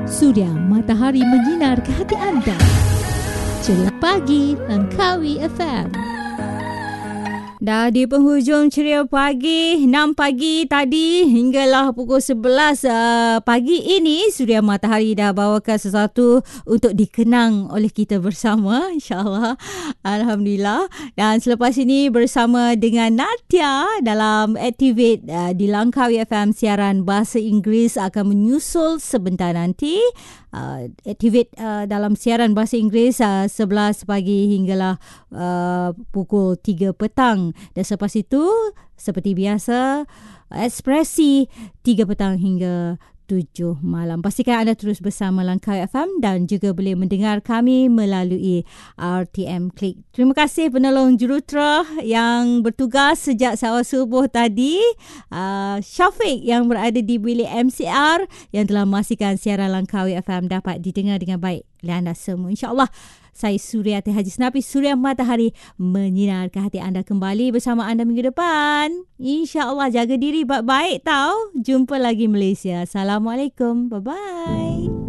Suria Matahari menyinar ke hati anda. Ceria Pagi Langkawi FM. Dah di penghujung Ceria Pagi, 6 pagi tadi hinggalah pukul 11 pagi ini, Suria Matahari dah bawakan sesuatu untuk dikenang oleh kita bersama, insyaAllah. Alhamdulillah. Dan selepas ini bersama dengan Natia dalam Activate di Langkawi FM, siaran bahasa Inggeris akan menyusul sebentar nanti. Activate dalam siaran bahasa Inggeris 11 pagi hinggalah pukul 3 petang. Dan selepas itu, seperti biasa, ekspresi 3 petang hingga 7 malam. Pastikan anda terus bersama Langkawi FM dan juga boleh mendengar kami melalui RTM Klik. Terima kasih penolong jurutera yang bertugas sejak awal subuh tadi, Syafiq yang berada di bilik MCR yang telah memastikan siaran Langkawi FM dapat didengar dengan baik oleh anda semua. InsyaAllah, saya Suriati Haji Senapi, Suria Matahari menyinar ke hati anda kembali bersama anda minggu depan. InsyaAllah, jaga diri baik-baik tau. Jumpa lagi Malaysia. Assalamualaikum. Bye-bye.